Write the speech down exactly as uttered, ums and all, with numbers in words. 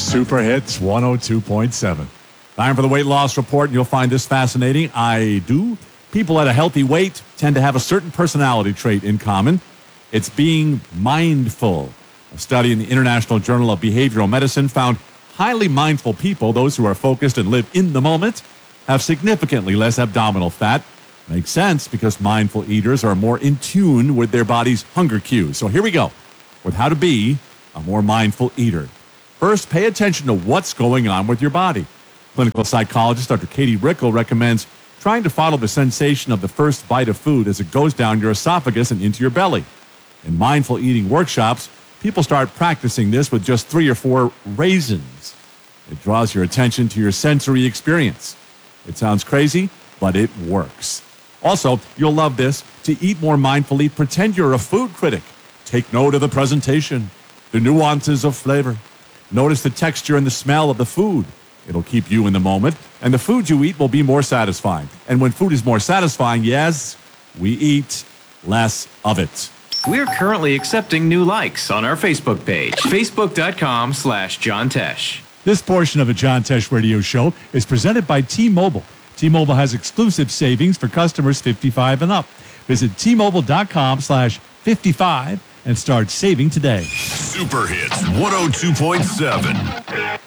Super Hits one oh two point seven. Time for the weight loss report, and you'll find this fascinating. I do. People at a healthy weight tend to have a certain personality trait in common. It's being mindful. A study in the International Journal of Behavioral Medicine found highly mindful people, those who are focused and live in the moment, have significantly less abdominal fat. Makes sense because mindful eaters are more in tune with their body's hunger cues. So here we go with how to be a more mindful eater. First, pay attention to what's going on with your body. Clinical psychologist Doctor Katie Rickle recommends trying to follow the sensation of the first bite of food as it goes down your esophagus and into your belly. In mindful eating workshops, people start practicing this with just three or four raisins. It draws your attention to your sensory experience. It sounds crazy, but it works. Also, you'll love this. To eat more mindfully, pretend you're a food critic. Take note of the presentation, the nuances of flavor. Notice the texture and the smell of the food. It'll keep you in the moment, and the food you eat will be more satisfying. And when food is more satisfying, yes, we eat less of it. We're currently accepting new likes on our Facebook page, facebook.com slash John Tesh. This portion of the John Tesh Radio Show is presented by T-Mobile. T-Mobile has exclusive savings for customers fifty-five and up. Visit T-Mobile.com slash 55 and start saving today. Super Hits one oh two point seven.